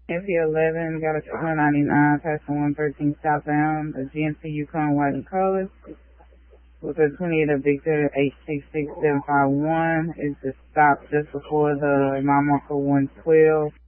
FE11 got us to 199, passing 113 southbound. The GMC Yukon white and colors. With a 28 of Victor H66751 is the stop just before the mile marker 112.